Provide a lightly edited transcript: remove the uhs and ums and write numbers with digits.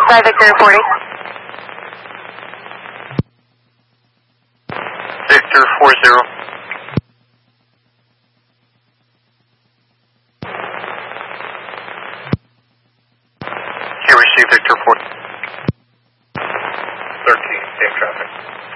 By Victor reporting. Victor 40. Here we see Victor 40. 13, same traffic.